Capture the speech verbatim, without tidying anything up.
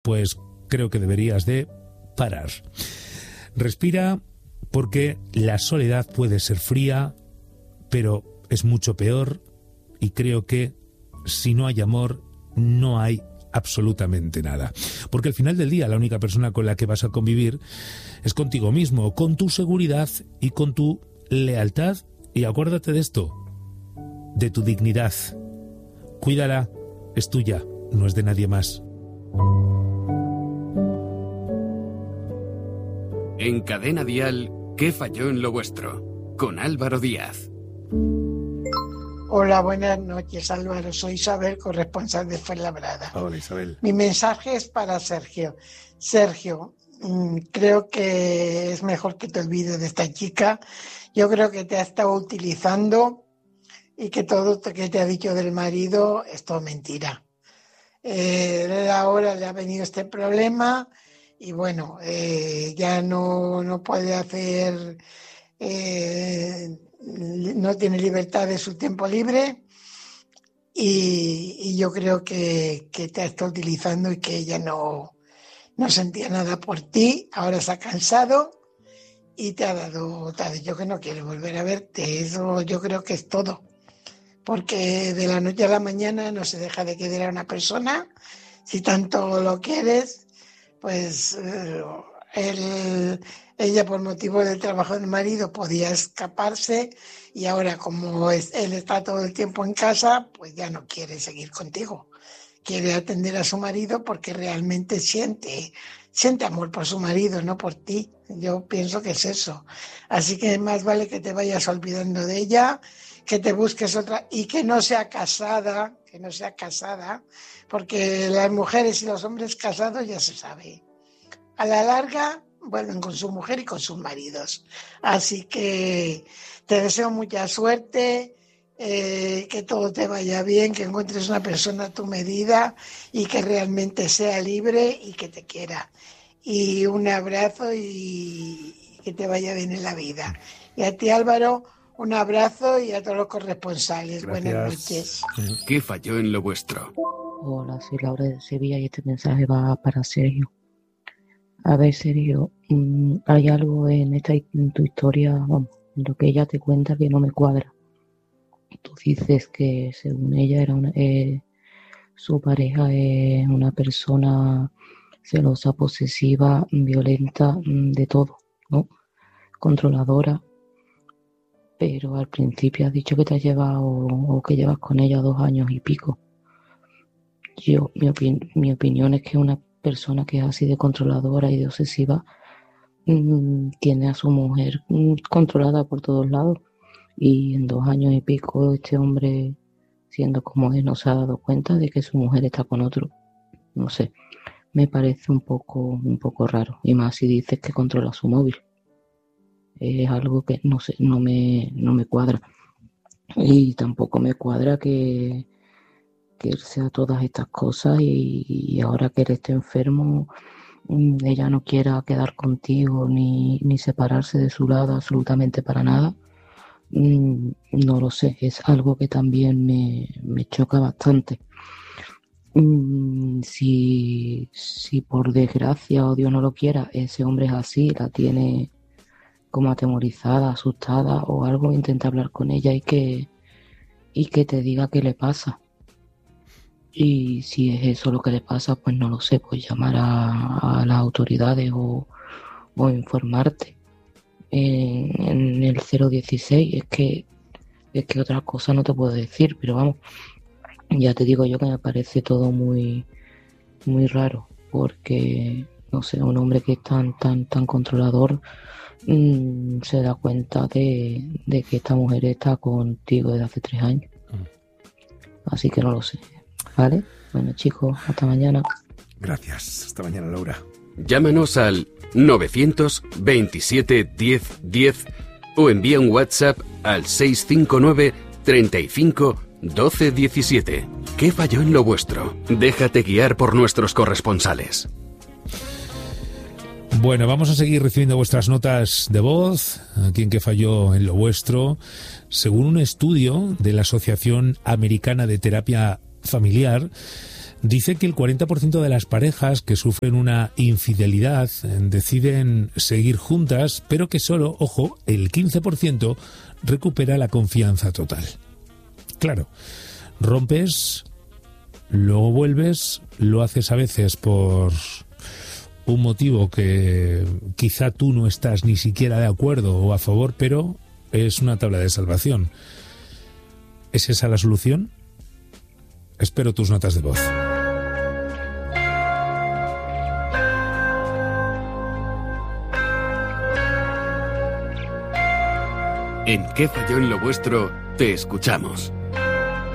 pues creo que deberías de parar. Respira, porque la soledad puede ser fría, pero es mucho peor, y creo que si no hay amor, no hay absolutamente nada. Porque al final del día la única persona con la que vas a convivir es contigo mismo, con tu seguridad y con tu lealtad. Y acuérdate de esto, de tu dignidad. Cuídala, es tuya, no es de nadie más. En Cadena Dial, ¿qué falló en lo vuestro? Con Álvaro Díaz. Hola, buenas noches, Álvaro. Soy Isabel, corresponsal de Fuenlabrada. Hola, Isabel. Mi mensaje es para Sergio. Sergio, mmm, creo que es mejor que te olvides de esta chica. Yo creo que te ha estado utilizando y que todo lo que te ha dicho del marido es todo mentira. Eh, ahora le ha venido este problema y bueno, eh, ya no, no puede hacer... Eh, no tiene libertad de su tiempo libre y, y yo creo que, que te está utilizando y que ella no, no sentía nada por ti. Ahora se ha cansado y te ha dado, te ha dicho que no quiere volver a verte. Eso yo creo que es todo, porque de la noche a la mañana no se deja de querer a una persona. Si tanto lo quieres, pues eh, él, ella por motivo del trabajo del marido podía escaparse y ahora como es, él está todo el tiempo en casa, pues ya no quiere seguir contigo. Quiere atender a su marido porque realmente siente, siente amor por su marido, no por ti. Yo pienso que es eso. Así que más vale que te vayas olvidando de ella, que te busques otra y que no sea casada, que no sea casada, porque las mujeres y los hombres casados ya se sabe. A la larga vuelven con su mujer y con sus maridos. Así que te deseo mucha suerte, eh, que todo te vaya bien, que encuentres una persona a tu medida y que realmente sea libre y que te quiera. Y un abrazo y que te vaya bien en la vida. Y a ti, Álvaro, un abrazo y a todos los corresponsales. Gracias. Buenas noches. ¿Qué falló en lo vuestro? Hola, soy Laura de Sevilla y este mensaje va para Sergio. A ver, Sergio, mmm, hay algo en esta en tu historia, vamos, en lo que ella te cuenta que no me cuadra. Tú dices que según ella era una, eh, su pareja es una persona celosa, posesiva, violenta, de todo, ¿no? Controladora. Pero al principio has dicho que te has llevado o que llevas con ella dos años y pico. Yo, mi, opin- mi opinión es que una persona que es así de controladora y de obsesiva mmm, tiene a su mujer mmm, controlada por todos lados, y en dos años y pico este hombre, siendo como es, no se ha dado cuenta de que su mujer está con otro. No sé, me parece un poco un poco raro, y más si dices que controla su móvil. Es algo que no sé, no me, no me cuadra, y tampoco me cuadra que que él sea todas estas cosas y, y ahora que él esté enfermo, ella no quiera quedar contigo ni, ni separarse de su lado absolutamente para nada. No lo sé, es algo que también me, me choca bastante. Si, si por desgracia o Dios no lo quiera, ese hombre es así, la tiene como atemorizada, asustada o algo, intenta hablar con ella y que, y que te diga qué le pasa. Y si es eso lo que le pasa, pues no lo sé, pues llamar a, a las autoridades o, o informarte en, en el cero dieciséis. Es que, es que otra cosa no te puedo decir, pero vamos, ya te digo yo que me parece todo muy, muy raro, porque, no sé, un hombre que es tan, tan, tan controlador mmm, se da cuenta de, de que esta mujer está contigo desde hace tres años. Así que no lo sé. Vale, bueno chicos, hasta mañana. Gracias, hasta mañana, Laura. Llámanos al novecientos veintisiete diez diez o envía un WhatsApp al seis cinco nueve treinta y cinco doce diecisiete. ¿Qué falló en lo vuestro? Déjate guiar por nuestros corresponsales. Bueno, vamos a seguir recibiendo vuestras notas de voz, aquí en ¿Qué falló en lo vuestro? Según un estudio de la Asociación Americana de Terapia Familiar, Dice que el cuarenta por ciento de las parejas que sufren una infidelidad deciden seguir juntas, pero que solo, ojo, el quince por ciento recupera la confianza total. Claro, rompes, luego vuelves, lo haces a veces por un motivo que quizá tú no estás ni siquiera de acuerdo o a favor, pero es una tabla de salvación. ¿Es esa la solución? Espero tus notas de voz. En ¿Qué falló en lo vuestro? Te escuchamos.